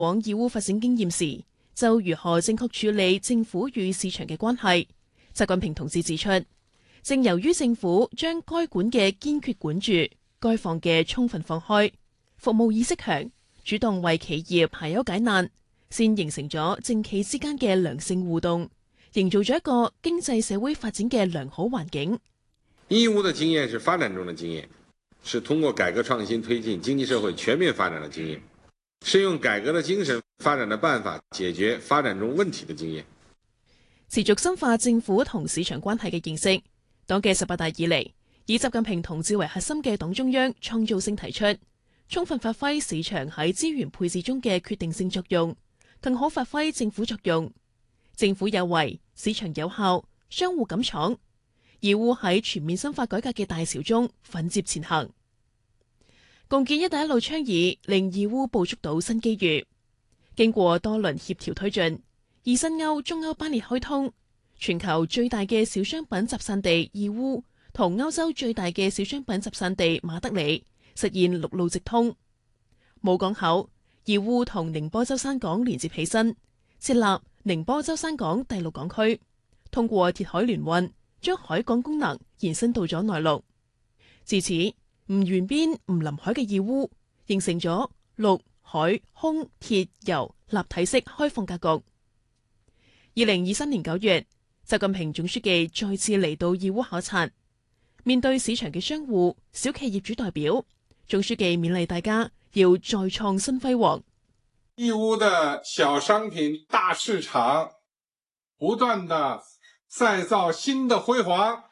往義烏發展經驗時，就如何正確處理政府與市場嘅關係，習近平同志指出，正由於政府將該管嘅堅決管住，該放嘅充分放開，服務意識強，主動為企業排憂解難，先形成咗政企之間嘅良性互動，營造咗一個經濟社會發展嘅良好環境。 義烏的經驗是發展中的經驗，是通過改革創新推進經濟社會全面發展的經驗，是用改革的精神、發展的辦法解決發展中問題的經驗。 持續深化政府同市場關係嘅認識，黨嘅18大以嚟，以習近平同志為核心嘅黨中央創造性提出，充分發揮市場喺資源配置中嘅決定性作用，更好發揮政府作用。政府有為，市場有效，相互感廠。義烏喺全面深化改革嘅大潮中奮捷前行，共建“一帶一路”倡議令義烏捕捉到新機遇。經過多輪協調推進，以新歐、中歐班列開通，全球最大嘅小商品集散地義烏同歐洲最大嘅小商品集散地馬德里實現陸路直通。冇港口，義烏同寧波舟山港連接起身，設立寧波舟山港第6港區，通過鐵海聯運，將海港功能延伸到咗內陸。自此，唔沿邊唔臨海嘅義烏形成咗陸海空鐵油立體式開放格局。2023年9月，習近平總書記再次嚟到義烏考察，面對市場嘅商戶、小企業主代表，總書記勉勵大家要再創新輝煌。 義烏的小商品大市場不斷的再造新的輝煌。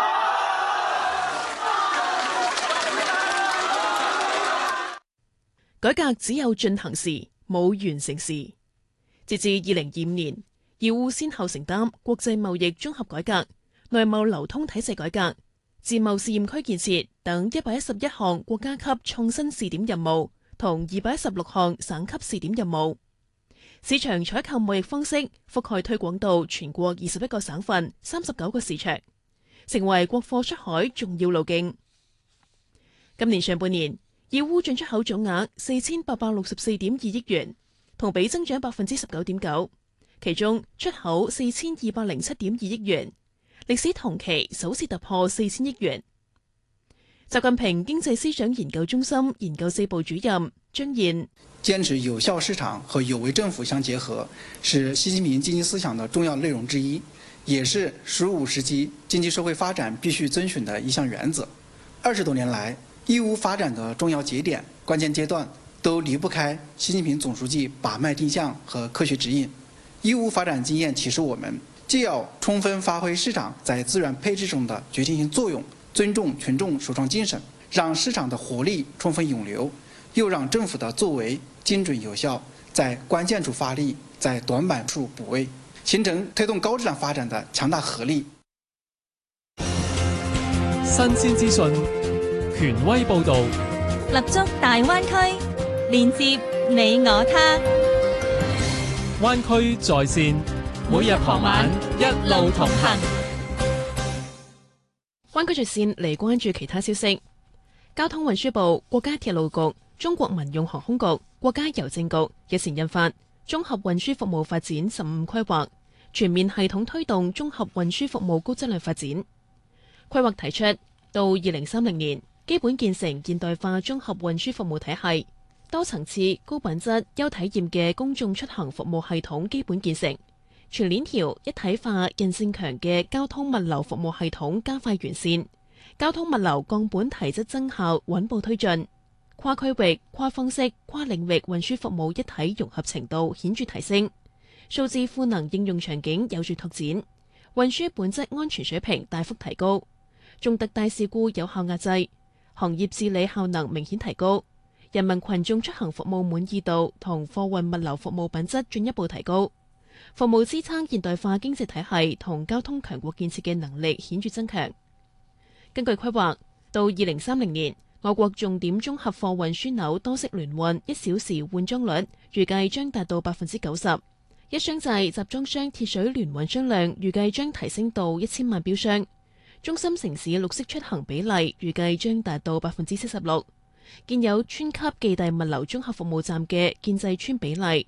改革只有進行時，冇完成時。截至2025年，義烏先後承擔國際貿易綜合改革、內貿流通體制改革、自貿試驗區建設等111項國家級創新試點任務同216項省級試點任務。市場採購貿易方式覆蓋推廣到全國21個省份、39個市場，成為國貨出海重要路徑。今年上半年，義烏進出口總額4864.2億元，同比增長19.9%，其中出口4207.2億元，歷史同期首次突破4000億元。習近平經濟思想研究中心研究4部主任張燕： 堅持有效市場和有為政府相結合，是習近平經濟思想的重要內容之一，也是15時期經濟社會發展必須遵循的一項原則。20多年來，義烏發展的重要節點、關鍵階段都離不開習近平總書記把脈定向和科學指引。義烏發展經驗啟示我們，既要充分發揮市場在資源配置中的決定性作用，尊重群眾首創精神，讓市場的活力充分湧流，又讓政府的作為精準有效，在關鍵處發力，在短板處補位，形成推動高質量發展的強大合力。 新鮮資訊，權威報導， 立足大灣區，連接你我他。 灣區在線，每日傍晚一路同行。 灣區在線嚟關注其他消息。交通運輸部、國家鐵路局、中國民用航空局、國家郵政局日前印發《綜合運輸服務發展15規劃》，全面系統推動綜合運輸服務高質量發展。規劃提出，到2030年，基本建成現代化綜合運輸服務體系，多層次、高品質、優體驗嘅公眾出行服務系統基本建成，全鏈條一體化、韌性強嘅交通物流服務系統加快完善，交通物流降本提質增效穩步推進，跨區域、跨方式、跨領域運輸服務一體融合程度顯著提升，數字賦能應用場景有序拓展，運輸本質安全水平大幅提高，重特大事故有效壓制，行業治理效能明顯提高，人民群眾出行服務滿意度同貨運物流服務品質進一步提高，服務支撐現代化經濟體系同交通強國建設嘅能力顯著增強。根據規劃，到2030年，我國重點綜合貨運樞紐多式聯運1小時換裝率預計將達到90%，一箱制集裝箱鐵水聯運箱量預計將提升到1000萬標箱，中心城市綠色出行比例預計將達到76%， 建有村級寄遞物流綜合服務站嘅建製村比例